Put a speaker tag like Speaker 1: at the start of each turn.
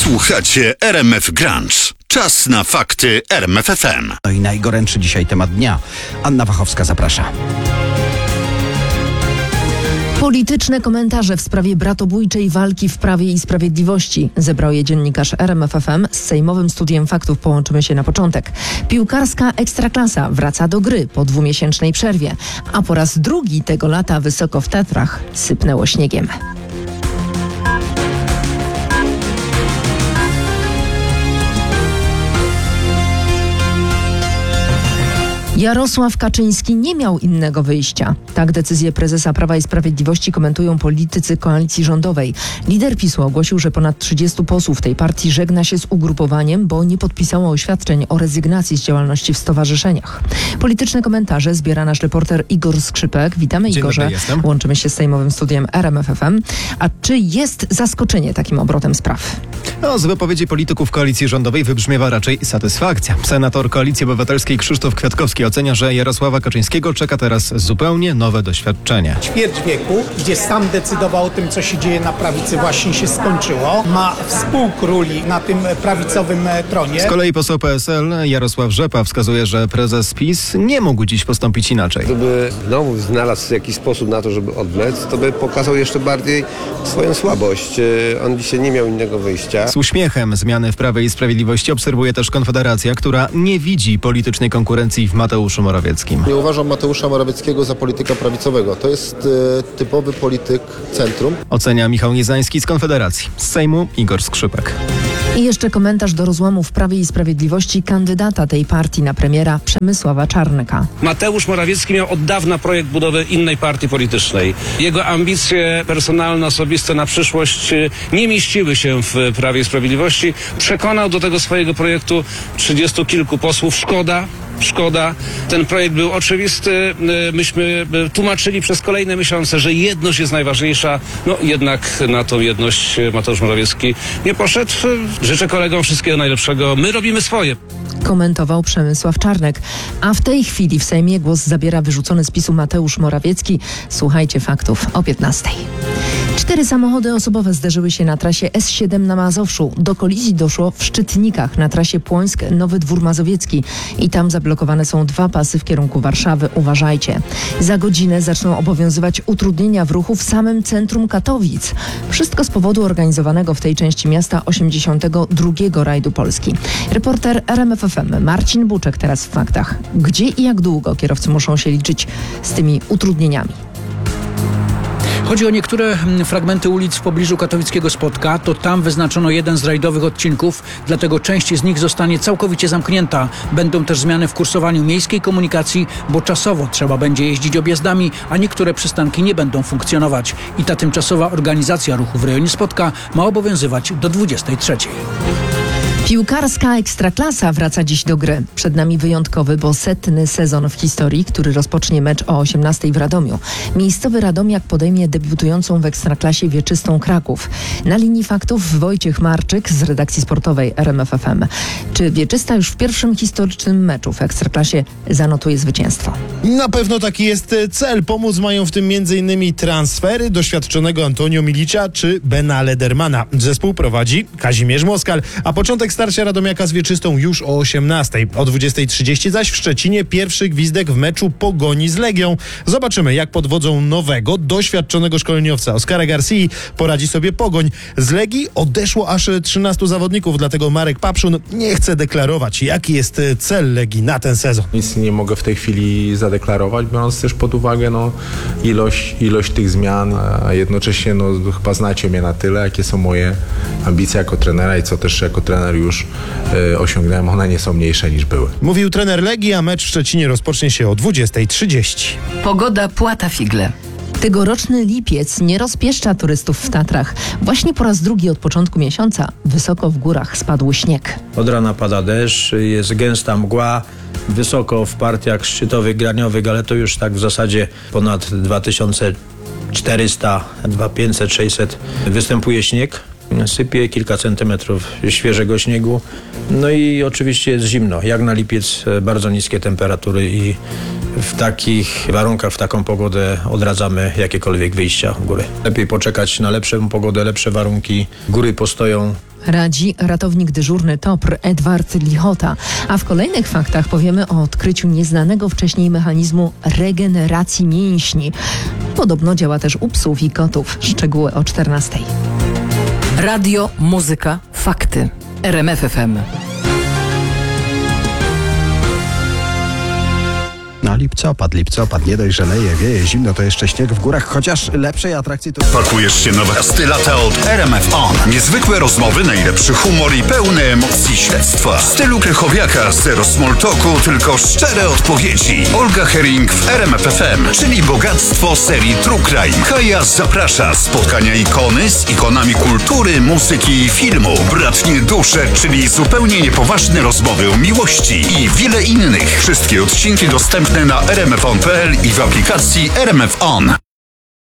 Speaker 1: Słuchacie RMF Grunge. Czas na fakty RMF FM.
Speaker 2: No i najgorętszy dzisiaj temat dnia. Anna Wachowska zaprasza.
Speaker 3: Polityczne komentarze w sprawie bratobójczej walki w Prawie i Sprawiedliwości. Zebrał je dziennikarz RMF FM. Z sejmowym studiem faktów połączymy się na początek. Piłkarska Ekstraklasa wraca do gry po 2-miesięcznej przerwie, a po raz drugi tego lata wysoko w Tatrach sypnęło śniegiem. Jarosław Kaczyński nie miał innego wyjścia. Tak decyzję prezesa Prawa i Sprawiedliwości komentują politycy koalicji rządowej. Lider PiS-u ogłosił, że ponad 30 posłów tej partii żegna się z ugrupowaniem, bo nie podpisało oświadczeń o rezygnacji z działalności w stowarzyszeniach. Polityczne komentarze zbiera nasz reporter Igor Skrzypek. Witamy, Igorze. Łączymy się z sejmowym studiem RMF FM. A czy jest zaskoczenie takim obrotem spraw?
Speaker 4: Z wypowiedzi polityków koalicji rządowej wybrzmiewa raczej satysfakcja. Senator Koalicji Obywatelskiej Krzysztof Kwiatkowski ocenia, że Jarosława Kaczyńskiego czeka teraz zupełnie nowe doświadczenie.
Speaker 5: Ćwierć wieku, gdzie sam decydował o tym, co się dzieje na prawicy, właśnie się skończyło. Ma współkróli na tym prawicowym tronie.
Speaker 4: Z kolei poseł PSL Jarosław Rzepa wskazuje, że prezes PiS nie mógł dziś postąpić inaczej.
Speaker 6: Gdyby znowu znalazł jakiś sposób na to, żeby odwlec, to by pokazał jeszcze bardziej swoją słabość. On dzisiaj nie miał innego wyjścia.
Speaker 4: Z uśmiechem zmiany w Prawie i Sprawiedliwości obserwuje też Konfederacja, która nie widzi politycznej konkurencji w Mateuszu Morawieckim.
Speaker 7: Nie uważam Mateusza Morawieckiego za polityka prawicowego. To jest typowy polityk centrum.
Speaker 4: Ocenia Michał Niezański z Konfederacji. Z Sejmu Igor Skrzypek.
Speaker 3: I jeszcze komentarz do rozłamu w Prawie i Sprawiedliwości kandydata tej partii na premiera Przemysława Czarnka.
Speaker 8: Mateusz Morawiecki miał od dawna projekt budowy innej partii politycznej. Jego ambicje personalne, osobiste na przyszłość nie mieściły się w Prawie i Sprawiedliwości. Przekonał do tego swojego projektu 30 kilku posłów. Szkoda. Ten projekt był oczywisty. Myśmy tłumaczyli przez kolejne miesiące, że jedność jest najważniejsza. Jednak na tą jedność Mateusz Morawiecki nie poszedł. Życzę kolegom wszystkiego najlepszego. My robimy swoje.
Speaker 3: Komentował Przemysław Czarnek. A w tej chwili w Sejmie głos zabiera wyrzucony z PiS-u Mateusz Morawiecki. Słuchajcie faktów o 15:00. 4 samochody osobowe zderzyły się na trasie S7 na Mazowszu. Do kolizji doszło w Szczytnikach na trasie Płońsk-Nowy Dwór Mazowiecki. I tam zablokowane są 2 pasy w kierunku Warszawy. Uważajcie. Za godzinę zaczną obowiązywać utrudnienia w ruchu w samym centrum Katowic. Wszystko z powodu organizowanego w tej części miasta 82. rajdu Polski. Reporter RMF FM Marcin Buczek teraz w faktach. Gdzie i jak długo kierowcy muszą się liczyć z tymi utrudnieniami?
Speaker 9: Chodzi o niektóre fragmenty ulic w pobliżu katowickiego Spodka. To tam wyznaczono jeden z rajdowych odcinków, dlatego część z nich zostanie całkowicie zamknięta. Będą też zmiany w kursowaniu miejskiej komunikacji, bo czasowo trzeba będzie jeździć objazdami, a niektóre przystanki nie będą funkcjonować. I ta tymczasowa organizacja ruchu w rejonie Spodka ma obowiązywać do 23:00.
Speaker 3: Piłkarska Ekstraklasa wraca dziś do gry. Przed nami wyjątkowy, bo 100. sezon w historii, który rozpocznie mecz o 18:00 w Radomiu. Miejscowy Radomiak podejmie debiutującą w Ekstraklasie wieczystą Kraków. Na linii faktów Wojciech Marczyk z redakcji sportowej RMF FM. Czy wieczysta już w pierwszym historycznym meczu w Ekstraklasie zanotuje zwycięstwo?
Speaker 10: Na pewno taki jest cel. Pomóc mają w tym m.in. transfery doświadczonego Antonio Milicia czy Bena Ledermana. Zespół prowadzi Kazimierz Moskal, a początek starcia Radomiaka z wieczystą już o 18:00. O 20:30 zaś w Szczecinie pierwszy gwizdek w meczu Pogoni z Legią. Zobaczymy, jak pod wodzą nowego, doświadczonego szkoleniowca Oskara Garcii poradzi sobie Pogoń. Z Legii odeszło aż 13 zawodników, dlatego Marek Papszun nie chce deklarować, jaki jest cel Legii na ten sezon.
Speaker 11: Nic nie mogę w tej chwili zadeklarować, biorąc też pod uwagę ilość tych zmian, a jednocześnie chyba znacie mnie na tyle, jakie są moje ambicje jako trenera i co też jako trener już osiągnąłem, one nie są mniejsze niż były.
Speaker 10: Mówił trener Legii, a mecz w Szczecinie rozpocznie się o 20:30.
Speaker 12: Pogoda płata figle.
Speaker 3: Tegoroczny lipiec nie rozpieszcza turystów w Tatrach. Właśnie po raz drugi od początku miesiąca wysoko w górach spadł śnieg.
Speaker 13: Od rana pada deszcz, jest gęsta mgła, wysoko w partiach szczytowych, graniowych, ale to już tak w zasadzie ponad 2400, 2500, 600 występuje śnieg. Sypie kilka centymetrów świeżego śniegu. No i oczywiście jest zimno. Jak na lipiec bardzo niskie temperatury i w takich warunkach, w taką pogodę odradzamy jakiekolwiek wyjścia w góry. Lepiej poczekać na lepszą pogodę, lepsze warunki. Góry postoją
Speaker 3: radzi ratownik dyżurny TOPR Edward Lichota. A w kolejnych faktach powiemy o odkryciu nieznanego wcześniej mechanizmu regeneracji mięśni. Podobno działa też u psów i kotów. Szczegóły o 14:00.
Speaker 12: Radio, muzyka, fakty. RMF FM.
Speaker 2: No lipcopad, nie dość, że leje, wieje, zimno, to jeszcze śnieg w górach, chociaż lepszej atrakcji to...
Speaker 1: Pakujesz się nowe pasty lata od RMF On. Niezwykłe rozmowy, najlepszy humor i pełne emocji śledztwa. W stylu Krychowiaka, zero small talku, tylko szczere odpowiedzi. Olga Herring w RMF FM, czyli bogactwo serii True Crime. Kaja zaprasza. Spotkania ikony z ikonami kultury, muzyki i filmu. Bratnie dusze, czyli zupełnie niepoważne rozmowy o miłości i wiele innych. Wszystkie odcinki dostępne na rmfon.pl i w aplikacji RMF On.